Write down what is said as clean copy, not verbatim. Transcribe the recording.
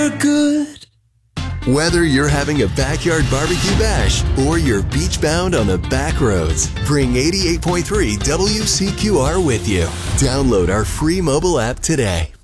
Good. Whether you're having a backyard barbecue bash or you're beach bound on the back roads, bring 88.3 WCQR with you. Download our free mobile app today.